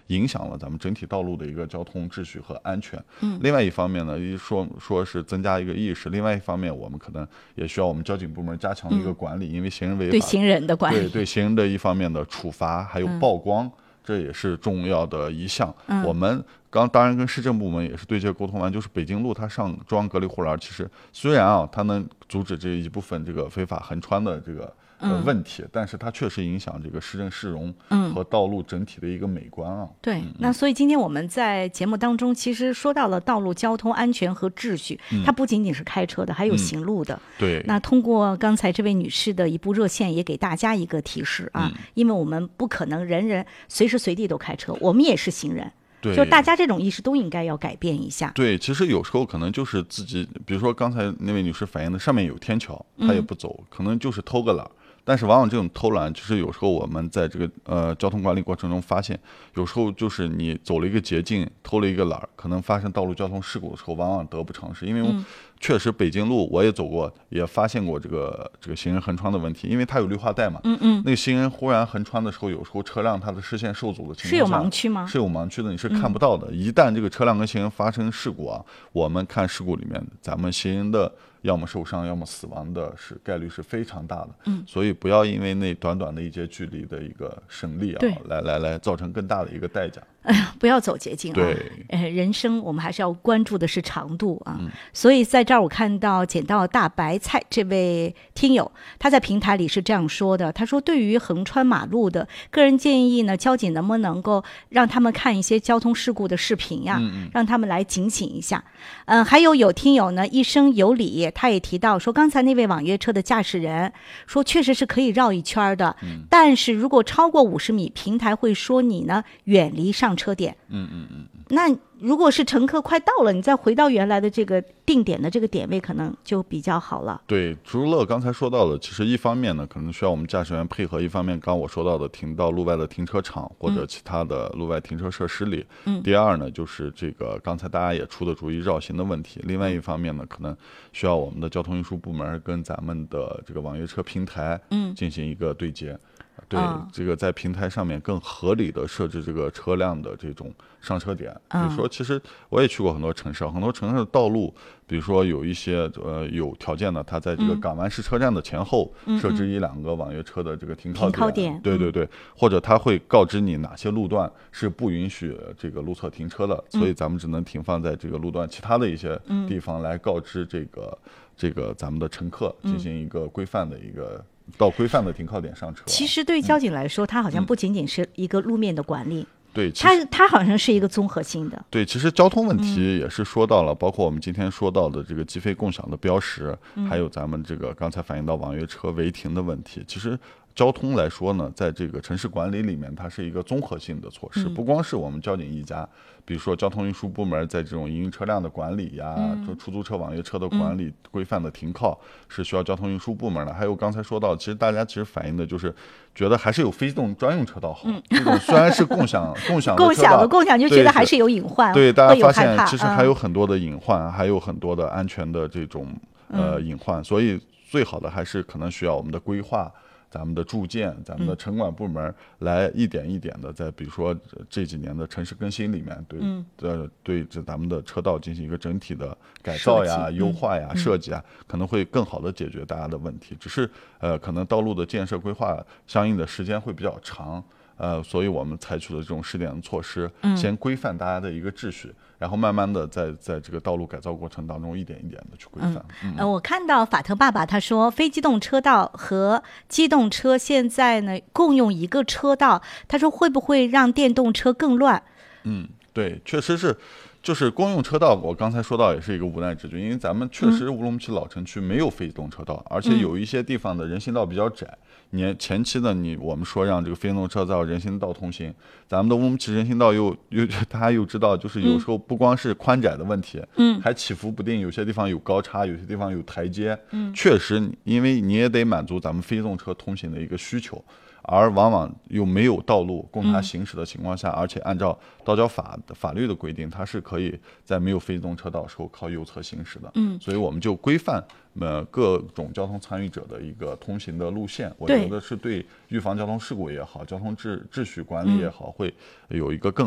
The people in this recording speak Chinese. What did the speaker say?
影响了咱们整体道路的一个交通秩序和安全。另外一方面呢，说是增加一个意识，另外一方面我们可能也需要我们交警部门加强一个管理，因为行人违法对行人的管理， 对行人的一方面的处罚，还有曝光。这也是重要的一项。我们当然跟市政部门也是对接沟通完，就是北京路它上中央隔离护栏，其实虽然它能阻止这一部分这个非法横穿的这个问题，但是它确实影响这个市政市容和道路整体的一个美观啊。 对，那所以今天我们在节目当中其实说到了道路交通安全和秩序，它不仅仅是开车的，还有行路的。 对， 那通过刚才这位女士的一部热线，也给大家一个提示啊，因为我们不可能人人随时随地都开车，我们也是行人。 对， 就大家这种意识都应该要改变一下。 对，其实有时候可能就是自己，比如说刚才那位女士反映的，上面有天桥，她也不走，可能就是偷个懒。但是往往这种偷懒，其实有时候我们在这个交通管理过程中发现，有时候就是你走了一个捷径，偷了一个懒，可能发生道路交通事故的时候，往往得不偿失。因为确实北京路我也走过，也发现过这个行人横穿的问题，因为它有绿化带嘛。那个行人忽然横穿的时候，有时候车辆它的视线受阻的情况下， 是有盲区吗？ 是有盲区的，你是看不到的。一旦这个车辆跟行人发生事故啊，我们看事故里面，咱们行人的要么受伤，要么死亡的概率是非常大的。所以不要因为那短短的一截距离的一个省力啊，来造成更大的一个代价。 不要走捷径啊！ 对， 人生我们还是要关注的是长度啊。所以在这儿我看到捡到大白菜这位听友，他在平台里是这样说的：他说，对于横穿马路的，个人建议呢，交警能不能够让他们看一些交通事故的视频呀，让他们来警醒一下。还有听友呢，一生有理，他也提到说，刚才那位网约车的驾驶人说，确实是可以绕一圈的，但是如果超过50米，平台会说你呢远离上车点。那如果是乘客快到了，你再回到原来的这个定点的这个点位，可能就比较好了。 对，除了刚才说到的，其实一方面呢，可能需要我们驾驶员配合；一方面，刚我说到的，停到路外的停车场或者其他的路外停车设施里。第二呢，就是这个刚才大家也出的主意，绕行的问题。另外一方面呢，可能需要我们的交通运输部门跟咱们的这个网约车平台进行一个对接。对，这个在平台上面更合理的设置这个车辆的这种上车点。比如说，其实我也去过很多城市，很多城市的道路，比如说有一些有条件的，它在这个港湾市车站的前后设置1-2个网约车的这个停靠点。对，或者它会告知你哪些路段是不允许这个路侧停车的，所以咱们只能停放在这个路段其他的一些地方来告知这个咱们的乘客进行一个规范的到规范的停靠点上车。 其实对交警来说，它好像不仅仅是一个路面的管理， 对， 它好像是一个综合性的。 对，其实交通问题也是说到了，包括我们今天说到的这个机非共享的标识，还有咱们这个刚才反映到网约车违停的问题。其实交通来说呢，在这个城市管理里面，它是一个综合性的措施，不光是我们交警一家，比如说交通运输部门在这种营运车辆的管理呀，出租车、网约车的管理、规范的停靠，是需要交通运输部门的。还有刚才说到，其实大家反映的就是觉得还是有非机动专用车道好。这种虽然是共享就觉得还是有隐患， 对，大家发现其实还有很多的隐患，还有很多的安全的这种隐患，所以最好的还是可能需要我们的规划。咱们的住建，咱们的城管部门来一点一点的，在比如说这几年的城市更新里面，对咱们的车道进行一个整体的改造呀、优化呀、设计啊，可能会更好的解决大家的问题。只是可能道路的建设规划相应的时间会比较长。所以我们采取了这种试点的措施，先规范大家的一个秩序，然后慢慢的在这个道路改造过程当中一点一点的去规范。 我看到法特爸爸他说，非机动车道和机动车现在呢共用一个车道，他说会不会让电动车更乱？ 对，确实是。就是公用车道，我刚才说到也是一个无奈之举，因为咱们确实乌鲁木齐老城区没有非机动车道，而且有一些地方的人行道比较窄。你前期的我们说让这个非机动车道人行道通行，咱们的乌鲁木齐人行道又大家又知道，就是有时候不光是宽窄的问题，还起伏不定，有些地方有高差，有些地方有台阶。确实，因为你也得满足咱们非机动车通行的一个需求。而往往又没有道路供它行驶的情况下，而且按照道交法律的规定，它是可以在没有非机动车道的时候靠右侧行驶的。所以我们就规范各种交通参与者的一个通行的路线。我觉得是对预防交通事故也好，交通秩序管理也好，会有一个更